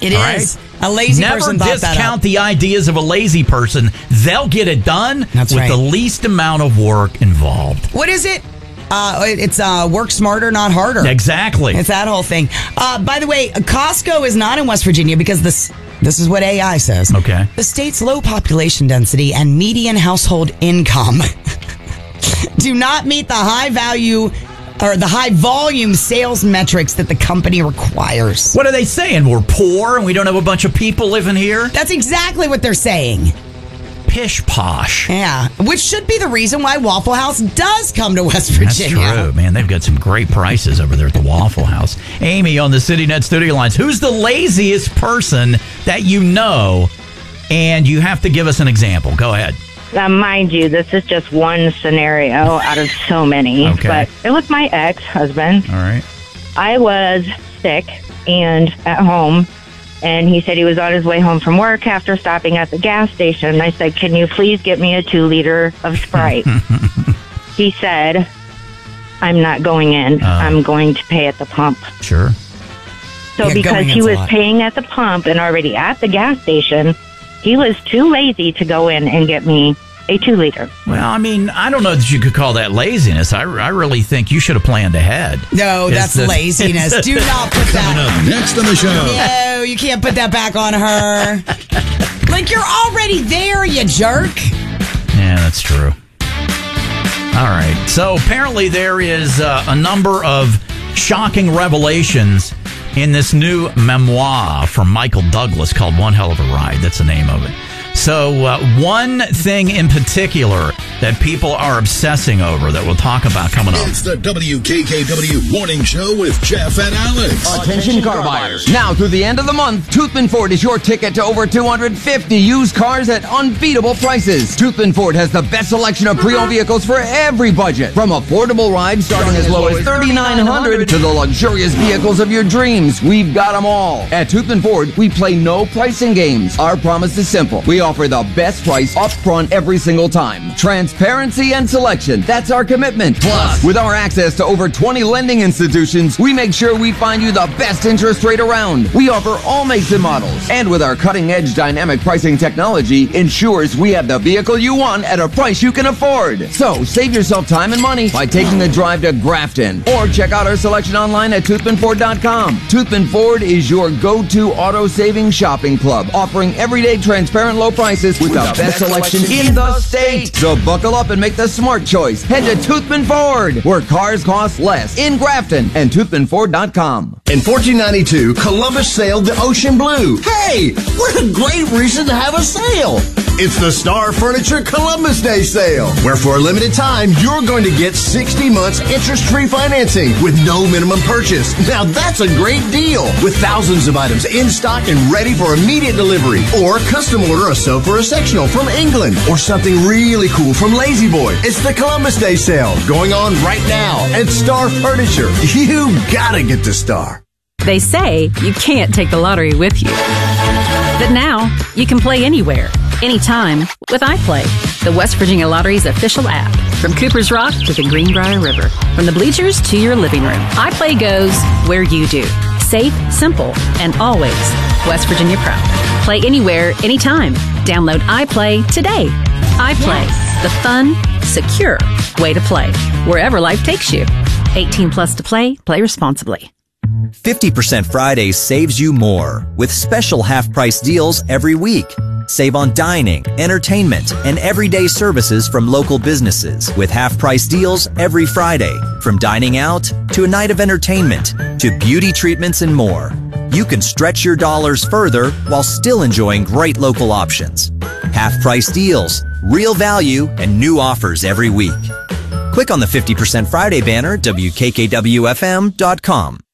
It is. A lazy person thought that up. Never discount the ideas of a lazy person. They'll get it done with the least amount of work involved. What is it? It's work smarter, not harder. Exactly. It's that whole thing. By the way, Costco is not in West Virginia because this is what AI says. Okay. The state's low population density and median household income do not meet the high value or the high volume sales metrics that the company requires. What are they saying? We're poor and we don't have a bunch of people living here? That's exactly what they're saying. Pish posh. Yeah, which should be the reason why Waffle House does come to West Virginia. That's true, man. They've got some great prices over there at the Waffle House. Amy on the CityNet studio lines. Who's the laziest person that you know? And you have to give us an example. Go ahead. Mind you, this is just one scenario out of so many. Okay. But it was my ex-husband. All right. I was sick and at home, and he said he was on his way home from work after stopping at the gas station. I said, can you please get me a 2-liter of Sprite? He said, I'm not going in. I'm going to pay at the pump. Sure. So because he was paying at the pump and already at the gas station, he was too lazy to go in and get me a 2-liter. Well, I mean, I don't know that you could call that laziness. I really think you should have planned ahead. No, that's laziness. Do not put that. Coming up next on the show. No, you can't put that back on her. Like, you're already there, you jerk. Yeah, that's true. All right. So apparently there is a number of shocking revelations in this new memoir from Michael Douglas called One Hell of a Ride. That's the name of it. So one thing in particular that people are obsessing over that we'll talk about coming up. It's the WKKW Morning Show with Jeff and Alex. Attention car buyers. Now through the end of the month, Toothman Ford is your ticket to over 250 used cars at unbeatable prices. Toothman Ford has the best selection of pre-owned vehicles for every budget. From affordable rides starting as low as $3,900 to the luxurious vehicles of your dreams. We've got them all. At Toothman Ford, we play no pricing games. Our promise is simple. We offer the best price up front every single time. Transparency and selection. That's our commitment. Plus, with our access to over 20 lending institutions, we make sure we find you the best interest rate around. We offer all makes and models. And with our cutting-edge dynamic pricing technology, ensures we have the vehicle you want at a price you can afford. So, save yourself time and money by taking the drive to Grafton. Or check out our selection online at toothmanford.com. Toothman Ford is your go-to auto-saving shopping club, offering everyday transparent low prices with the best selection in the state. So buckle up and make the smart choice. Head to Toothman Ford, where cars cost less in Grafton and toothmanford.com. In 1492, Columbus sailed the ocean blue. Hey, what a great reason to have a sale. It's the Star Furniture Columbus Day sale, where for a limited time, you're going to get 60 months interest-free financing with no minimum purchase. Now that's a great deal, with thousands of items in stock and ready for immediate delivery. Or custom order a sofa or sectional from England, or something really cool from Lazy Boy. It's the Columbus Day sale going on right now at Star Furniture. You gotta get to Star. They say you can't take the lottery with you. But now, you can play anywhere, anytime with iPlay, the West Virginia Lottery's official app. From Cooper's Rock to the Greenbrier River, from the bleachers to your living room, iPlay goes where you do. Safe, simple, and always West Virginia proud. Play anywhere, anytime. Download iPlay today. iPlay, the fun, secure way to play, wherever life takes you. 18 plus to play. Play responsibly. 50% Fridays saves you more with special half-price deals every week. Save on dining, entertainment, and everyday services from local businesses with half-price deals every Friday. From dining out to a night of entertainment to beauty treatments and more. You can stretch your dollars further while still enjoying great local options. Half-price deals, real value, and new offers every week. Click on the 50% Friday banner, WKKWFM.com.